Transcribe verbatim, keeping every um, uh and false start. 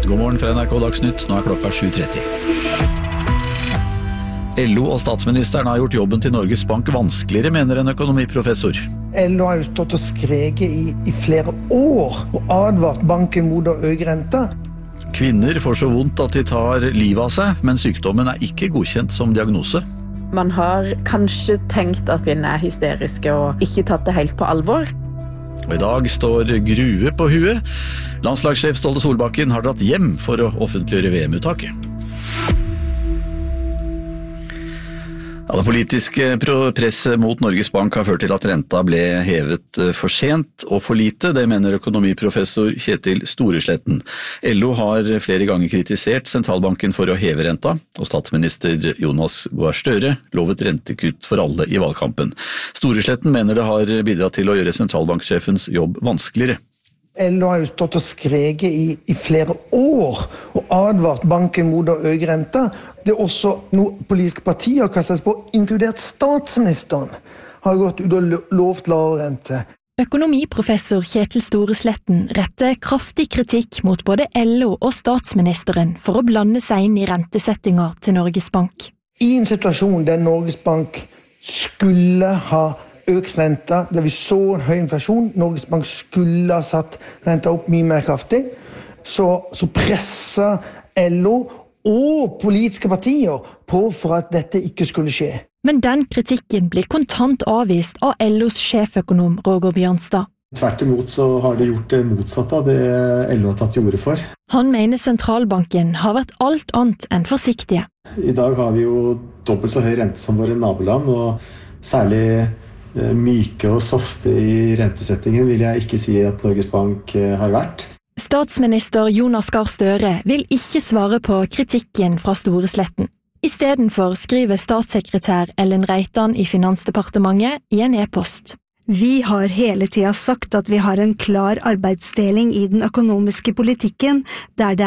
God morgen fra N R K Dagsnytt, nå er klokka sju tretti. L O og statsministeren har gjort jobben til Norges Bank vanskeligere, mener en økonomiprofessor. L O har jo stått og skreket i, i flere år og advart banken mot å øke renta. Kvinner får så vondt at de tar livet av seg, men sykdommen er ikke godkjent som diagnose. Man har kanskje tenkt at kvinner er hysteriske og ikke tatt det helt på alvor. Og i dag står Grue på huet. Landslagssjef Ståle Solbakken har dratt hjem for å offentliggjøre V M-uttaket. Ja, det politiske presset mot Norges Bank har ført til at renta ble hevet for sent og for lite. Det mener økonomiprofessor Kjetil Storesletten. L O har flere ganger kritisert sentralbanken for å heve renta, og statsminister Jonas Gahr Støre lovet rentekutt for alle i valgkampen. Storesletten mener det har bidratt til å gjøre sentralbanksjefens jobb vanskeligere. L O har jo stått og skreket i, i flere år og advart banken mot å øke renta. Det er også noen politiske partier kastet på, inkludert statsministeren, har gått ut og lovt lavere rente. Økonomiprofessor Kjetil Storesletten retter kraftig kritikk mot både L O og statsministeren for å blande seg inn i rentesettinga til Norges Bank. I en situasjon der Norges Bank skulle ha økt renta, der vi så en høy inflasjon, Norges Bank skulle ha satt renta opp mye mer kraftig, så, så presser L O og politiske partier på for at dette ikke skulle skje. Men den kritikken blir kontant avvist av L Os sjeføkonom Roger Bjørnstad. Tvert imot så har det gjort det motsatte av det L O har tatt til orde for. Han mener sentralbanken har vært alt annet enn forsiktige. I dag har vi jo dobbelt så høy rente som våre naboland, og særlig myke og softe i rentesettingen vil jeg ikke si at Norges Bank har vært. Statsminister Jonas Gahr Støre vil ikke svare på kritikken fra Storesletten. I stedet for skriver statssekretær Ellen Reitan i Finansdepartementet i en e-post. Vi har hele tiden sagt at vi har en klar arbeidsdeling i den økonomiske politikken, der det